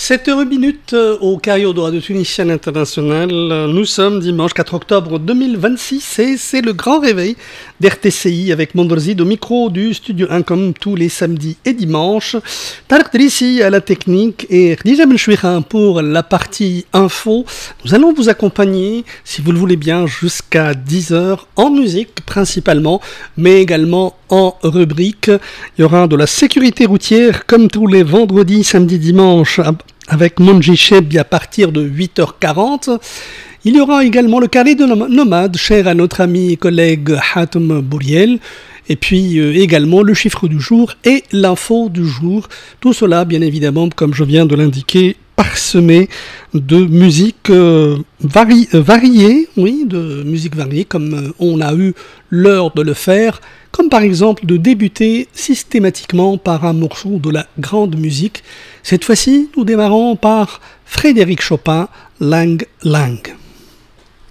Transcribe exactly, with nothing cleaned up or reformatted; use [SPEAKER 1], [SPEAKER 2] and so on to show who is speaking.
[SPEAKER 1] sept heures minutes au Cario de Radio Tunisienne Internationale. Nous sommes dimanche quatre octobre deux mille vingt-six et c'est le grand réveil d'R T C I avec Mondrzid au micro du Studio un comme tous les samedis et dimanches. Tarek Drissi à la technique et Khadija Benchouira pour la partie info. Nous allons vous accompagner, si vous le voulez bien, jusqu'à dix heures en musique principalement, mais également en rubrique. Il y aura de la sécurité routière comme tous les vendredis, samedis, dimanches avec Monji Chebi à partir de huit heures quarante. Il y aura également le carré de nomade, cher à notre ami et collègue Hatem Bouriel. Et puis euh, également le chiffre du jour et l'info du jour. Tout cela, bien évidemment, comme je viens de l'indiquer, parsemé de musique euh, vari- euh, variée, oui, de musique variée, comme euh, on a eu l'heure de le faire, comme par exemple de débuter systématiquement par un morceau de la grande musique. Cette fois-ci, nous démarrons par Frédéric Chopin, Lang Lang.